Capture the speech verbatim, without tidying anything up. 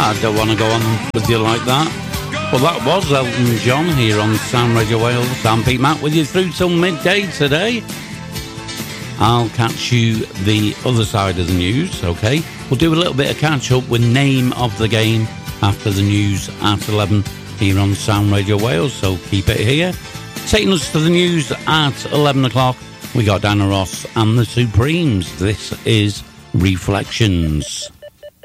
I don't want to go on with you like that. Well, that was Elton John here on Sound Radio Wales. I'm Pete Mack with you through till midday today. I'll catch you the other side of the news, okay? We'll do a little bit of catch-up with Name of the Game after the news at eleven here on Sound Radio Wales, so keep it here. Taking us to the news at eleven o'clock, we got Diana Ross and the Supremes. This is Reflections.